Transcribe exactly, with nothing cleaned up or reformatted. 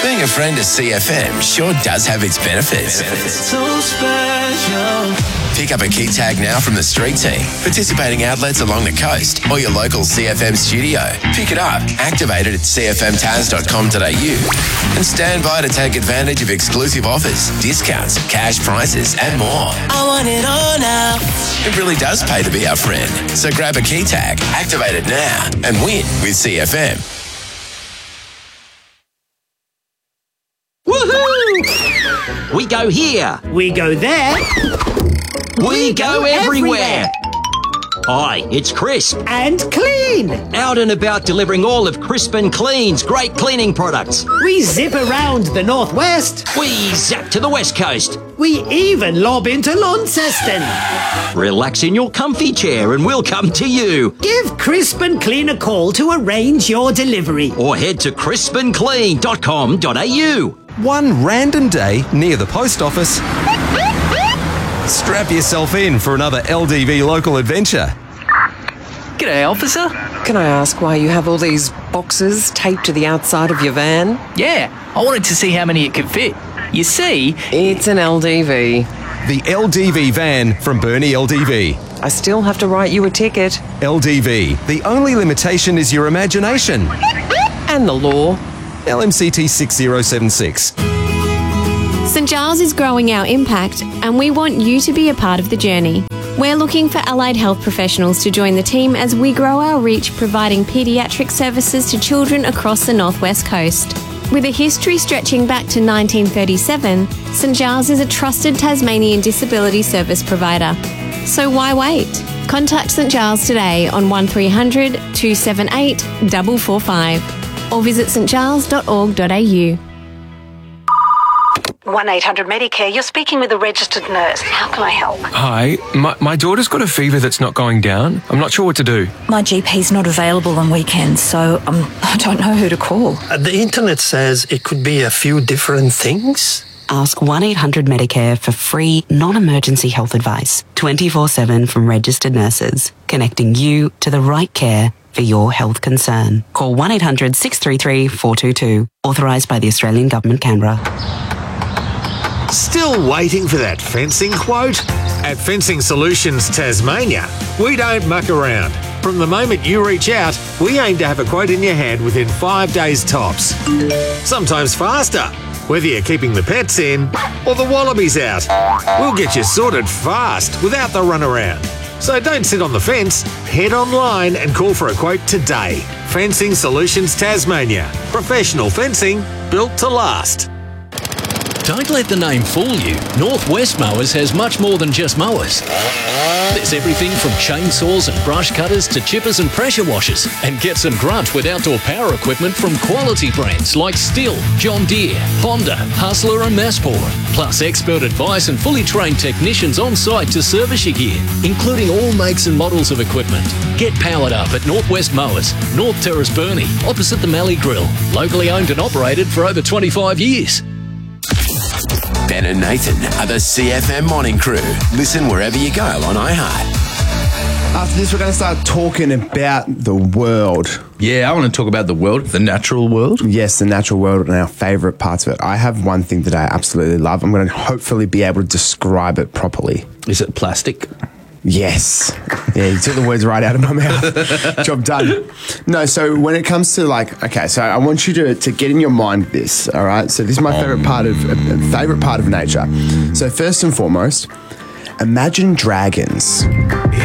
Being a friend of C F M sure does have its benefits. So special. Pick up a key tag now from the street team, participating outlets along the coast, or your local C F M studio. Pick it up, activate it at c f m taz dot com dot a u, and stand by to take advantage of exclusive offers, discounts, cash prizes, and more. I want it all now. It really does pay to be our friend. So grab a key tag, activate it now, and win with C F M. Woohoo! We go here. We go there. We go everywhere. Hi, it's Crisp. And Clean. Out and about delivering all of Crisp and Clean's great cleaning products. We zip around the northwest. We zap to the west coast. We even lob into Launceston. Relax in your comfy chair and we'll come to you. Give Crisp and Clean a call to arrange your delivery. Or head to crisp and clean dot com dot a u. One random day near the post office, strap yourself in for another L D V local adventure. G'day, officer. Can I ask why you have all these boxes taped to the outside of your van? Yeah, I wanted to see how many it could fit. You see... It's an L D V. The L D V van from Bernie L D V. I still have to write you a ticket. L D V. The only limitation is your imagination. And the law. L M C T six zero seven six. St Giles is growing our impact and we want you to be a part of the journey. We're looking for allied health professionals to join the team as we grow our reach providing paediatric services to children across the northwest coast. With a history stretching back to nineteen thirty-seven, St Giles is a trusted Tasmanian disability service provider. So why wait? Contact St Giles today on one three hundred two seven eight four four five or visit st giles dot org dot a u. one eight hundred Medicare, you're speaking with a registered nurse. How can I help? Hi, my, my daughter's got a fever that's not going down. I'm not sure what to do. My G P's not available on weekends, so um, I don't know who to call. Uh, the internet says it could be a few different things. Ask one eight hundred Medicare for free, non-emergency health advice, twenty-four seven from registered nurses, connecting you to the right care for your health concern. Call one eight hundred six three three four two two, authorised by the Australian Government, Canberra. Still waiting for that fencing quote? At Fencing Solutions Tasmania, we don't muck around. From the moment you reach out, we aim to have a quote in your hand within five days tops. Sometimes faster, whether you're keeping the pets in or the wallabies out. We'll get you sorted fast without the runaround. So don't sit on the fence, head online and call for a quote today. Fencing Solutions Tasmania. Professional fencing built to last. Don't let the name fool you. Northwest Mowers has much more than just mowers. There's everything from chainsaws and brush cutters to chippers and pressure washers. And get some grunt with outdoor power equipment from quality brands like Stihl, John Deere, Honda, Hustler and Masport. Plus expert advice and fully trained technicians on site to service your gear, including all makes and models of equipment. Get powered up at Northwest Mowers, North Terrace Burnie, opposite the Mallee Grill. Locally owned and operated for over twenty-five years. Ben and Nathan are the C F M Morning Crew. Listen wherever you go on iHeart. After this, we're going to start talking about the world. Yeah, I want to talk about the world, the natural world. Yes, the natural world and our favourite parts of it. I have one thing that I absolutely love. I'm going to hopefully be able to describe it properly. Is it plastic? Yes. Yeah, you took the words right out of my mouth. Job done. No, so when it comes to like, okay, so I want you to, to get in your mind this, all right? So this is my favourite part of uh, favourite part of nature. So first and foremost, imagine dragons. Yeah.